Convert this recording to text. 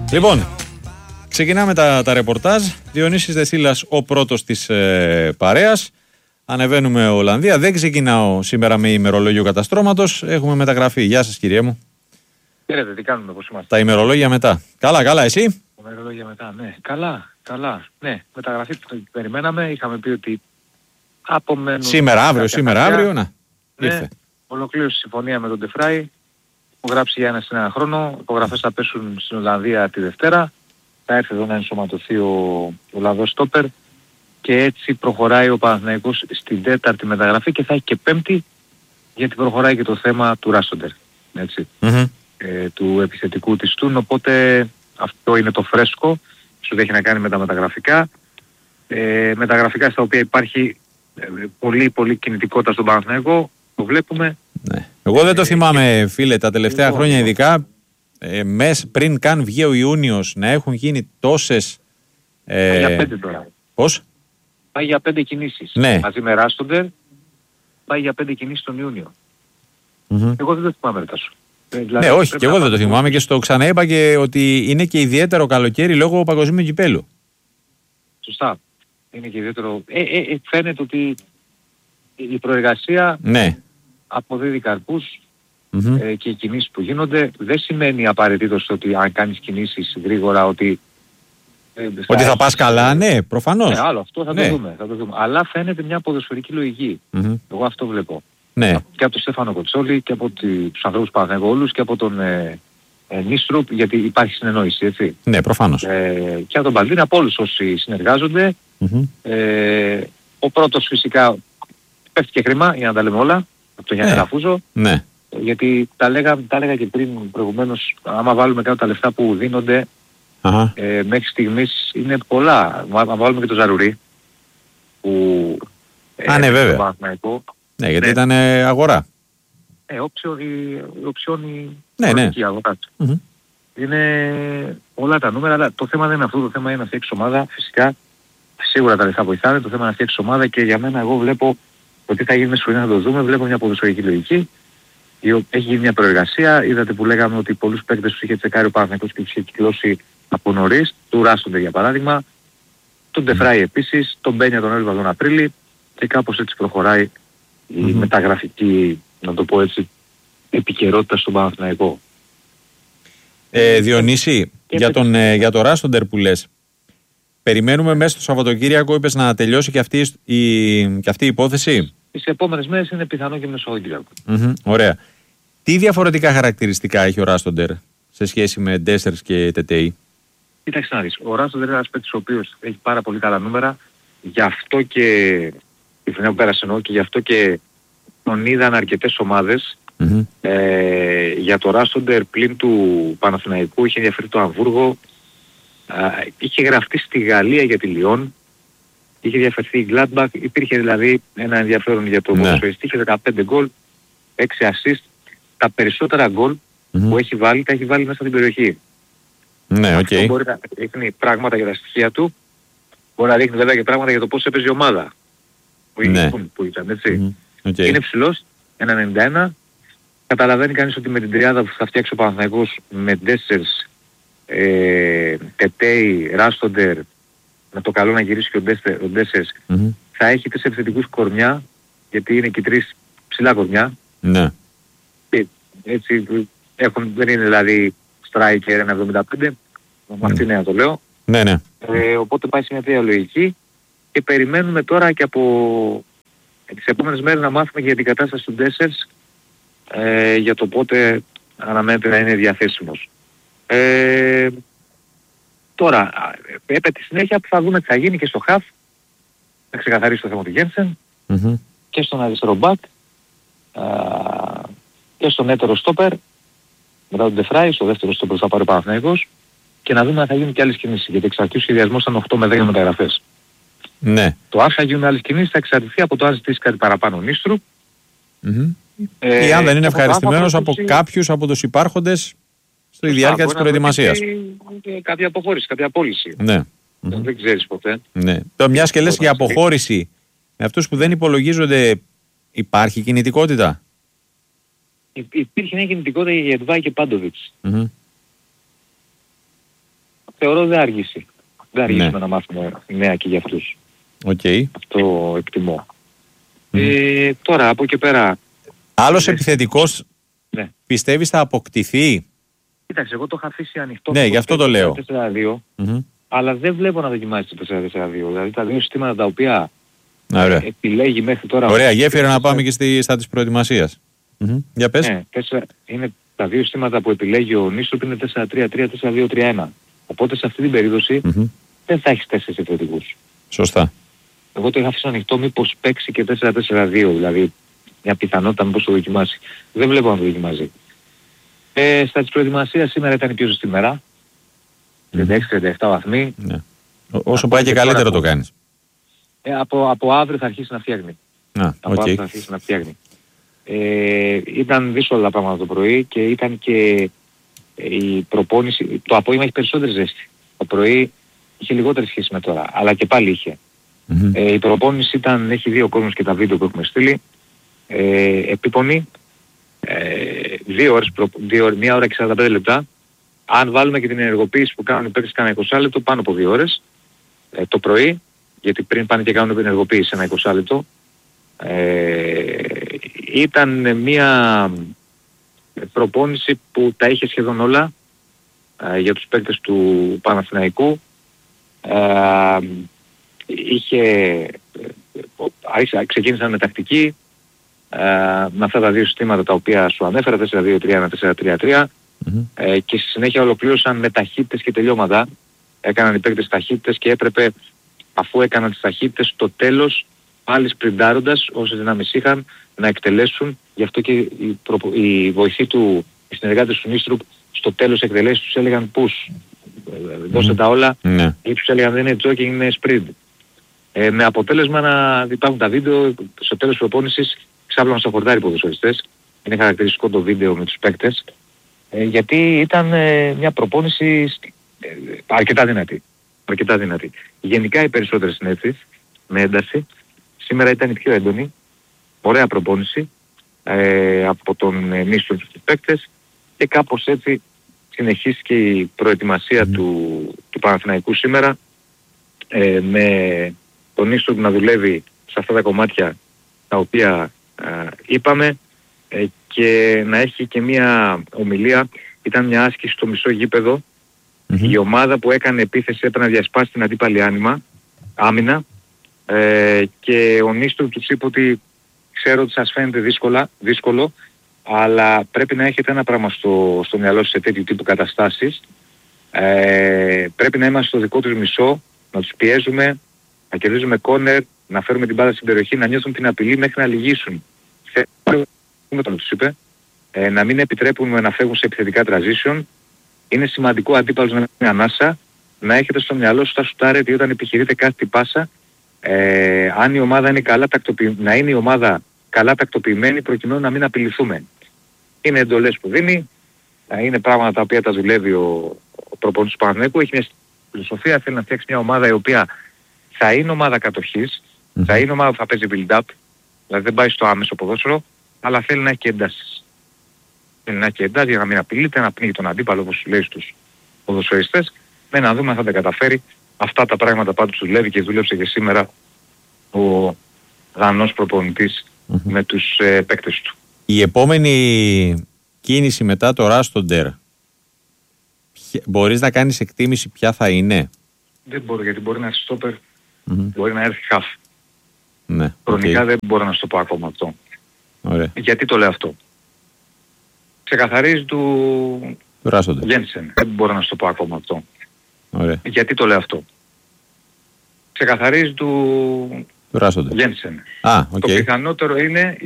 Λοιπόν, ξεκινάμε τα ρεπορτάζ. Διονύσης Δεσίλας, ο πρώτος της παρέας. Ανεβαίνουμε Ολλανδία. Δεν ξεκινάω σήμερα με ημερολόγιο καταστρώματος. Έχουμε μεταγραφή. Γεια σας, κύριε μου. Χαίρετε, τι κάνουμε, πώς είμαστε? Τα ημερολόγια μετά. Καλά, εσύ? Τα ημερολόγια μετά, ναι. Καλά. Ναι, μεταγραφή που περιμέναμε. Είχαμε πει ότι απομένουν. Σήμερα, αύριο, να. Ναι, ήρθε. ολοκλήρωσε η συμφωνία με τον Ντεφράι. Υπογράψει για ένα χρόνο. Υπογραφές θα πέσουν στην Ολλανδία τη Δευτέρα. Θα έρθει εδώ να ενσωματωθεί ο Ολλανδός στόπερ. Και έτσι προχωράει ο Παναθηναϊκός στην τέταρτη μεταγραφή και θα έχει και πέμπτη, γιατί προχωράει και το θέμα του Ράστοντερ. Έτσι. Του επιθετικού της Τούν, οπότε αυτό είναι το φρέσκο που έχει να κάνει με τα μεταγραφικά. Μεταγραφικά στα οποία υπάρχει πολύ κινητικότητα στον Παναθηναϊκό, το βλέπουμε. Ναι. Εγώ δεν το θυμάμαι, φίλε, τα τελευταία χρόνια ειδικά, πριν καν βγει ο Ιούνιος, να έχουν γίνει τόσες... για 5 τώρα. Πώς? Πάει για 5 κινήσεις. Ναι. Μαζί με Ράστοντερ πάει για 5 κινήσεις τον Ιούνιο. Εγώ δεν το θυμάμαι, Ρετάσου. Δηλαδή, ναι, όχι, και εγώ δεν το θυμάμαι και στο ξαναείπα και ότι είναι και ιδιαίτερο καλοκαίρι λόγω παγκοσμίου κυπέλου. Σωστά. Είναι και ιδιαίτερο. Φαίνεται ότι η προεργασία αποδίδει καρπούς και οι κινήσεις που γίνονται. Δεν σημαίνει απαραίτητος ότι αν κάνεις κινήσεις γρήγορα ότι θα πας καλά, ναι, προφανώς. Ναι, άλλο, αυτό θα το δούμε. Αλλά φαίνεται μια ποδοσφαιρική λογική. Εγώ αυτό βλέπω. Ναι. Και από τον Στέφανο Κοτσόλη και από τους ανθρώπους Παναθηναϊκούς και από τον Νίστρουπ, γιατί υπάρχει συνεννόηση, έτσι. Ναι, προφανώς. Και από τον Μπαλτίνη, από όλους όσοι συνεργάζονται. Ο πρώτος φυσικά πέφτει και χρήμα, για να τα λέμε όλα, από τον Γιάννη Ραφούζο. Ναι. Γιατί τα έλεγα και πριν προηγουμένως, άμα βάλουμε κάτω τα λεφτά που δίνονται, μέχρι στιγμής είναι πολλά. Αν βάλουμε και το Ζαρουρί, που... ναι, βέβαια. Ναι, γιατί ήταν αγορά. Οψιόνι αγορά. Είναι πολλά τα νούμερα, αλλά το θέμα δεν είναι αυτό. Το θέμα είναι να φτιάξει ομάδα. Φυσικά, σίγουρα τα λεφτά βοηθάνε. Το θέμα είναι να φτιάξει ομάδα και για μένα, εγώ βλέπω ότι θα γίνει μέσα στο να το δούμε. Βλέπω μια ποδοσφαιρική λογική. Έχει γίνει μια προεργασία. Είδατε που λέγαμε ότι πολλούς παίκτες τους είχε τσεκάρει ο Παναθηναϊκός και τους είχε κυκλώσει από νωρίς. Του Ράστοντερ για παράδειγμα. Τον Ντεφράι επίσης. Τον Μπένια τον έλαβε τον Απρίλη. Και κάπως έτσι προχωράει η μεταγραφική, να το πω έτσι, επικαιρότητα στον Παναθηναϊκό. Διονύση, για το Ράστοντερ που λες, περιμένουμε μέσα στο Σαββατοκύριακο, είπες, να τελειώσει και αυτή η υπόθεση. Τις επόμενες μέρες είναι πιθανό και μέσα στο Σαββατοκύριακο. Ωραία. Τι διαφορετικά χαρακτηριστικά έχει ο Ράστοντερ σε σχέση με Ντέσσερς και Τετέι? Κοίταξε να δεις. Ο Ράστοντερ είναι ένας παίκτης ο οποίος έχει πάρα πολύ καλά νούμερα. Γι' αυτό και η χρονιά που πέρασε εννοώ, και γι' αυτό και τον είδαν αρκετές ομάδες. Για το Ράστοντερ πλην του Παναθηναϊκού είχε ενδιαφέρει το Αμβούργο, είχε γραφτεί στη Γαλλία για τη Λιόν, είχε διαφερθεί η Gladbach, υπήρχε δηλαδή ένα ενδιαφέρον για το ποδοσφαιριστή, είχε 15 γκολ, 6 assist, τα περισσότερα γκολ που έχει βάλει τα έχει βάλει μέσα στην περιοχή. Ναι, οκ. Αυτό μπορεί να δείχνει πράγματα για τα στοιχεία του, μπορεί να δείχνει βέβαια και πράγματα για το πώς έπαιζε η ομάδα που ήταν, έτσι. Είναι ψηλός, 1,91. Καταλαβαίνει κανείς ότι με την τριάδα που θα φτιάξει ο Παναθηναϊκός με Ντέσσερς, Τετέι, Ράστοντερ, με το καλό να γυρίσει και ο Ντέσσερς, θα έχει 3 επιθετικούς κορμιά, γιατί είναι και 3 ψηλά κορμιά. Ναι. Έτσι, δεν είναι δηλαδή striker 1,75, με αυτή να το λέω. Ναι. Οπότε πάει σε μια τέτοια λογική και περιμένουμε τώρα και από τις επόμενες μέρες να μάθουμε για την κατάσταση του Ντέσσερς, για το πότε αναμένεται να είναι διαθέσιμος. Τώρα, έπειτα τη συνέχεια που θα δούμε τι θα γίνει και στο ΧΑΦ, να ξεκαθαρίσει το θέμα του Γένσεν, και στον αριστερό μπακ, και στον έτερο στόπερ, μετά τον Ντεφράι, στο δεύτερο στόπερ θα πάρει ο Παναθηναϊκός, και να δούμε αν θα γίνουν και άλλες κινήσεις, γιατί εξ αρχής ο σχεδιασμός ήταν 8 με 10 μεταγραφές. Ναι. Το αν θα γίνουν άλλες κινήσεις θα εξαρτηθεί από το αν ζητήσει κάτι παραπάνω ο Νίστρουπ, ή αν δεν είναι ευχαριστημένος από κάποιους από τους υπάρχοντες στη διάρκεια της προετοιμασίας. Κάποια αποχώρηση, κάποια απόλυση. Ναι. Δεν ξέρεις ποτέ. Ναι. Μιας και λες για αποχώρηση, με αυτούς που δεν υπολογίζονται, υπάρχει κινητικότητα? Υπήρχε μια κινητικότητα για Γετβάη και Πάντοβιτς. θεωρώ δεν αργήσει. Δεν αργήσουμε να μάθουμε νέα και για αυτούς. Okay. Αυτό εκτιμώ. Τώρα από εκεί πέρα... Άλλος επιθετικός πιστεύεις θα αποκτηθεί? Κοίταξε, εγώ το είχα αφήσει ανοιχτό. Ναι, γι' αυτό το λέω. 4-2, αλλά δεν βλέπω να δοκιμάσει το 4-4-2. Δηλαδή τα δύο συστήματα τα οποία επιλέγει μέχρι τώρα... Ωραία, γέφυρα να πάμε και στα της προετοιμασίας. Για πες. Ναι, είναι τα δύο συστήματα που επιλέγει ο Νίστροπ είναι 4-3-3, 4-2-3-1. Οπότε σε αυτή την περίπτωση δεν θα έχεις 4 επιθετικούς. Σωστά. Εγώ το είχα αφήσει ανοιχτό μήπως παίξει και 4-4-2, δηλαδή μια πιθανότητα μήπως το δοκιμάσει. Δεν βλέπω να το δοκιμάζει. Στα της προετοιμασίας σήμερα ήταν η πιο ζεστή μέρα. 36-37 βαθμοί. Ναι. Όσο πάει και καλύτερο το κάνεις. Από αύριο θα αρχίσει να φτιάχνει. Αύριο θα αρχίσει να φτιάχνει. Ήταν δύσκολα τα πράγματα το πρωί και ήταν και η προπόνηση. Το απόγευμα έχει περισσότερη ζέστη. Το πρωί είχε λιγότερη σχέση με τώρα, αλλά και πάλι είχε. Η προπόνηση έχει δει ο κόσμος και τα βίντεο που έχουμε στείλει. Επίπονη. 1 ώρα και 45 λεπτά. Αν βάλουμε και την ενεργοποίηση που κάνουν οι παίκτες κάνα 20 λεπτό, πάνω από 2 ώρες το πρωί, γιατί πριν πάνε και κάνουν την ενεργοποίηση ένα 20 λεπτό. Ήταν μια προπόνηση που τα είχε σχεδόν όλα για τους παίκτες του Παναθηναϊκού. Ξεκίνησαν με τακτική με αυτά τα δύο συστήματα τα οποία σου ανέφερα, 4-2-3-1, 4-3-3 και στη συνέχεια ολοκλήρωσαν με ταχύτητες και τελειώματα. Έκαναν οι παίκτες ταχύτητες και έπρεπε, αφού έκαναν τις ταχύτητες, στο τέλος πάλι σπριντάροντας όσες δυνάμεις είχαν να εκτελέσουν. Γι' αυτό και οι βοηθοί του, οι συνεργάτες του Νίστρουπ στο τέλος εκτελέσεις τους έλεγαν push, δώσε τα όλα, ή τους έλεγαν δεν είναι jogging, είναι sprint. Με αποτέλεσμα να υπάρχουν τα βίντεο στο τέλος της προπόνησης, ξάπλωναν στο χορτάρι οι ποδοσφαιριστές. Είναι χαρακτηριστικό το βίντεο με τους παίκτες, γιατί ήταν μια προπόνηση αρκετά δυνατή. Γενικά οι περισσότερες συνέσεις με ένταση. Σήμερα ήταν η πιο έντονη. Ωραία προπόνηση από τον Νίστροπ στους παίκτες και κάπως έτσι συνεχίστηκε η προετοιμασία του Παναθηναϊκού σήμερα, με τον Νίστροπ να δουλεύει σε αυτά τα κομμάτια τα οποία είπαμε, και να έχει και μια ομιλία. Ήταν μια άσκηση στο μισό γήπεδο. Η ομάδα που έκανε επίθεση έπρεπε να διασπάσει την αντίπαλη άμυνα, και ο Νίστροπ τους είπε ότι ξέρω ότι σας φαίνεται δύσκολο, αλλά πρέπει να έχετε ένα πράγμα στο μυαλό σας σε τέτοιου τύπου καταστάσεις. Πρέπει να είμαστε στο δικό τους μισό, να τους πιέζουμε, να κερδίζουμε κόρνερ, να φέρουμε την μπάλα στην περιοχή, να νιώθουν την απειλή μέχρι να λυγίσουν. Τους είπε, να μην επιτρέπουμε να φεύγουν σε επιθετικά transition. Είναι σημαντικό αντίπαλος να είναι ανάσα, να έχετε στο μυαλό σου τα σουτάρετε όταν επιχειρείτε κάθε πάσα. Αν η ομάδα είναι να είναι η ομάδα καλά τακτοποιημένη προκειμένου να μην απειληθούμε. Είναι εντολές που δίνει, είναι πράγματα τα οποία τα δουλεύει ο προπονητής του Παναθηναϊκού. Έχει μια φιλοσοφία, θέλει να φτιάξει μια ομάδα η οποία θα είναι ομάδα κατοχής, θα είναι ομάδα που θα παίζει build-up, δηλαδή δεν πάει στο άμεσο ποδόσφαιρο, αλλά θέλει να έχει και εντάσεις. Θέλει να έχει και εντάσεις για να μην απειλείται, να πνίγει τον αντίπαλο, όπως λέει στους ποδοσφαιριστές. Με να δούμε αν θα τα καταφέρει. Αυτά τα πράγματα πάντως δουλεύει και δούλεψε και σήμερα ο Δανός προπονητής με τους παίκτες του. Η επόμενη κίνηση μετά το Ράστοντερ, μπορείς να κάνεις εκτίμηση ποια θα είναι? Δεν μπορώ, γιατί μπορεί να έρθει στόπερ, μπορεί να έρθει χαφ. Ναι, χρονικά δεν μπορώ να σου το πω ακόμα αυτό. Ωραία. Γιατί το λέω αυτό? Ξεκαθαρίζει του Γένσεν. Δεν μπορώ να σου το πω ακόμα αυτό. Ωραία. Γιατί το λέω αυτό? Ξεκαθαρίζει του Γένσεν. Το πιθανότερο είναι